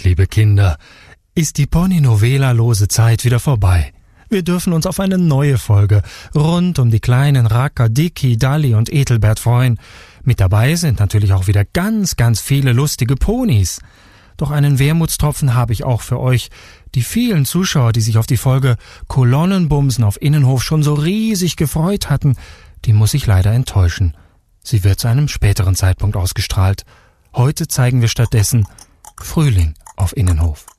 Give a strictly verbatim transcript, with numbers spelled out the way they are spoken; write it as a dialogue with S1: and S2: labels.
S1: liebe Kinder, ist die Pony-Novela-lose Zeit wieder vorbei. Wir dürfen uns auf eine neue Folge rund um die kleinen Racker Dicky, Dalli und Ethelbert freuen. Mit dabei sind natürlich auch wieder ganz, ganz viele lustige Ponys. Doch einen Wermutstropfen habe ich auch für euch. Die vielen Zuschauer, die sich auf die Folge Kolonnenbumsen auf Innenhof schon so riesig gefreut hatten, die muss ich leider enttäuschen. Sie wird zu einem späteren Zeitpunkt ausgestrahlt. Heute zeigen wir stattdessen Frühling auf Innenhof.